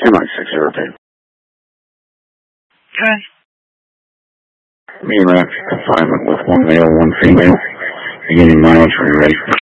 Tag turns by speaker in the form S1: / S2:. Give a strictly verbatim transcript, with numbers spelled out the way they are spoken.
S1: two nine six zero two.
S2: Okay.
S1: Medium active confinement with one male, one female. Beginning mileage when you're ready.